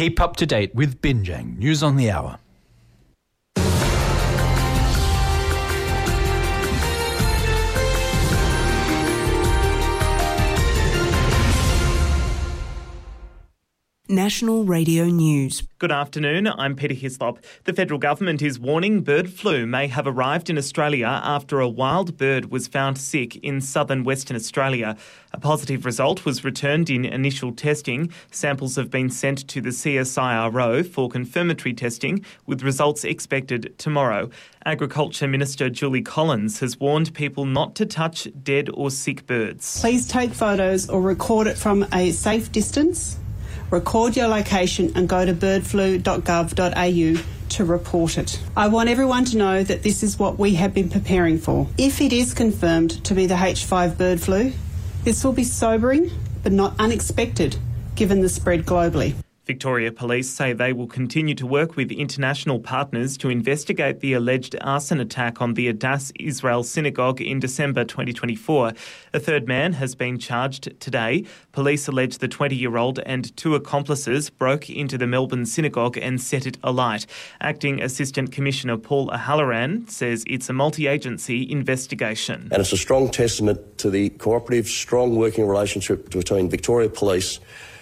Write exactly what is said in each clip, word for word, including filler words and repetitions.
Keep up to date with Binjang News on the Hour. National Radio News. Good afternoon, I'm Peter Hislop. The federal government is warning bird flu may have arrived in Australia after a wild bird was found sick in southern Western Australia. A positive result was returned in initial testing. Samples have been sent to the C S I R O for confirmatory testing, with results expected tomorrow. Agriculture Minister Julie Collins has warned people not to touch dead or sick birds. Please take photos or record it from a safe distance. Record your location and go to bird flu dot gov dot a u to report it. I want everyone to know that this is what we have been preparing for. If it is confirmed to be the H five bird flu, this will be sobering but not unexpected given the spread globally. Victoria Police say they will continue to work with international partners to investigate the alleged arson attack on the Adass Israel Synagogue in December twenty twenty-four. A third man has been charged today. Police allege the twenty-year-old and two accomplices broke into the Melbourne synagogue and set it alight. Acting Assistant Commissioner Paul O'Halloran says it's a multi-agency investigation. And it's a strong testament to the cooperative, strong working relationship between Victoria Police,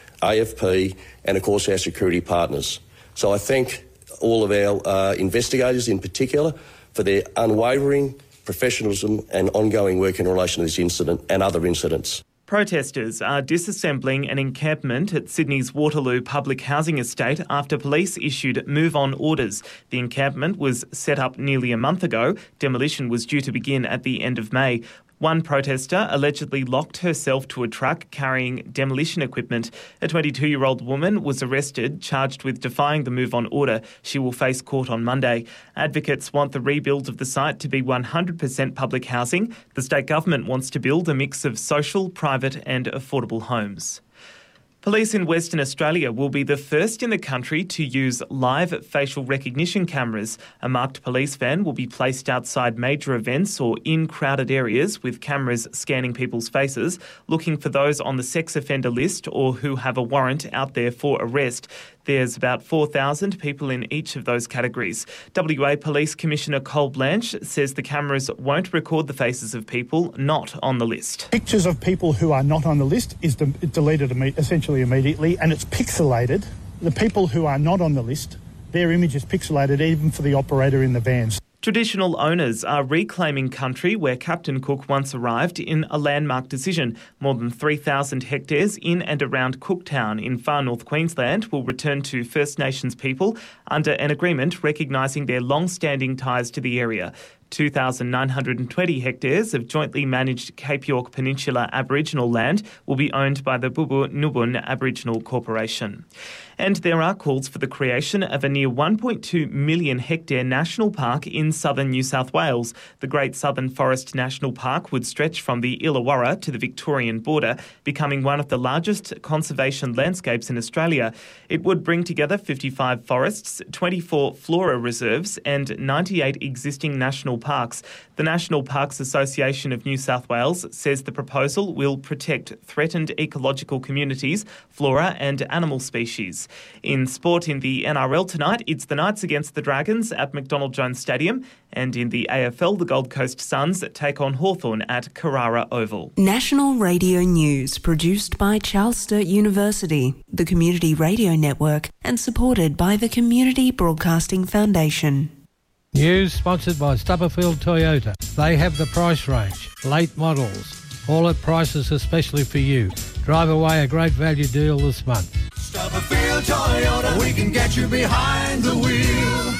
A F P and, of course, our security partners. So I thank all of our uh, investigators in particular for their unwavering professionalism and ongoing work in relation to this incident and other incidents. Protesters are disassembling an encampment at Sydney's Waterloo public housing estate after police issued move-on orders. The encampment was set up nearly a month ago. Demolition was due to begin at the end of May. One protester allegedly locked herself to a truck carrying demolition equipment. A twenty-two-year-old woman was arrested, charged with defying the move-on order. She will face court on Monday. Advocates want the rebuild of the site to be one hundred percent public housing. The state government wants to build a mix of social, private and affordable homes. Police in Western Australia will be the first in the country to use live facial recognition cameras. A marked police van will be placed outside major events or in crowded areas with cameras scanning people's faces, looking for those on the sex offender list or who have a warrant out there for arrest. There's about four thousand people in each of those categories. W A Police Commissioner Cole Blanche says the cameras won't record the faces of people not on the list. Pictures of people who are not on the list is de- deleted imme- essentially immediately, and it's pixelated. The people who are not on the list, their image is pixelated even for the operator in the vans. Traditional owners are reclaiming country where Captain Cook once arrived in a landmark decision. More than three thousand hectares in and around Cooktown in far north Queensland will return to First Nations people under an agreement recognising their long-standing ties to the area. two thousand nine hundred twenty hectares of jointly managed Cape York Peninsula Aboriginal land will be owned by the Bubu Nubun Aboriginal Corporation. And there are calls for the creation of a near one point two million hectare national park in southern New South Wales. The Great Southern Forest National Park would stretch from the Illawarra to the Victorian border, becoming one of the largest conservation landscapes in Australia. It would bring together fifty-five forests, twenty-four flora reserves and ninety-eight existing national parks. The National Parks Association of New South Wales says the proposal will protect threatened ecological communities, flora and animal species. In sport in the N R L tonight, it's the Knights against the Dragons at McDonald Jones Stadium, and in the A F L, the Gold Coast Suns take on Hawthorn at Carrara Oval. National Radio News, produced by Charles Sturt University, the Community Radio Network, and supported by the Community Broadcasting Foundation. News sponsored by Stubberfield Toyota. They have the price range, late models, all at prices especially for you. Drive away a great value deal this month. Stubberfield Toyota, we can get you behind the wheel.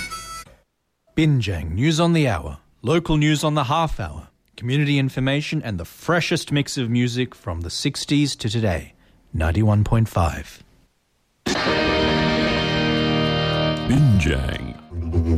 Binjang News on the Hour, local news on the half hour, community information and the freshest mix of music from the sixties to today. ninety-one point five. Binjang.